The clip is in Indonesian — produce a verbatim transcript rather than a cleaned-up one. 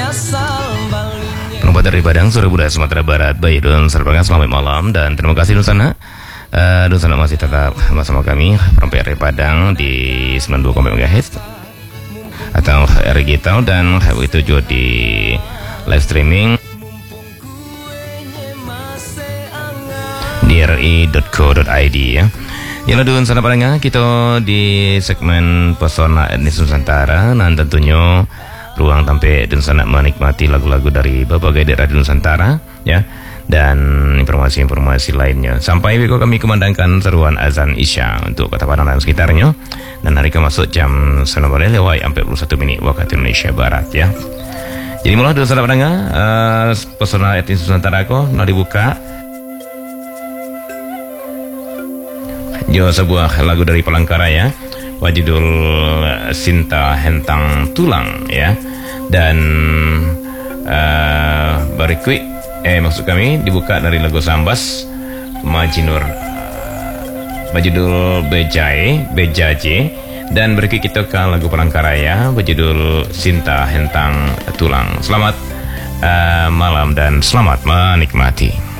Penumpang dari Padang, Surabaya, Buda, Sumatera Barat, Bayudun, Serbangan, selamat malam dan terima kasih Donsana. Uh, Donsana masih tetap bersama kami Penumpang dari Padang di sembilan puluh dua koma empat megahertz atau R Digital, dan itu juga di live streaming di r i dot co dot i d ya. Yang lalu sana parangnya kita di segmen Pesona Etnis Nusantara, dan tentunya ruang sampai dan sana menikmati lagu-lagu dari berbagai daerah di Nusantara ya, dan informasi-informasi lainnya sampai kami kumandangkan seruan azan Isya untuk Kota Padang dan sekitarnya, dan hari ke masuk jam sembilan lewat empat puluh satu menit waktu Indonesia Barat ya. Jadi mulai dari sana parangnya uh, Pesona Etnis Nusantara ko nah dibuka jo sebuah lagu dari Palangkaraya wajudul Sinta Hentang Tulang ya, dan uh, berikut eh maksud kami dibuka dari lagu Sambas Majinur uh, berjudul Bejae Bejaje, dan berikut kita ke lagu Palangkaraya berjudul Sinta Hentang Tulang. Selamat uh, malam dan selamat menikmati.